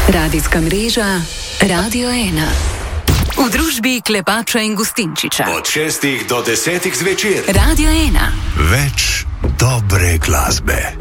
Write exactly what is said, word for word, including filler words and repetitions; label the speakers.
Speaker 1: Radijska mreža Radio ena. V družbi Klepača in Gustinčiča.
Speaker 2: Od šestih do desetih zvečer.
Speaker 1: Radio ena.
Speaker 2: Več dobre glasbe.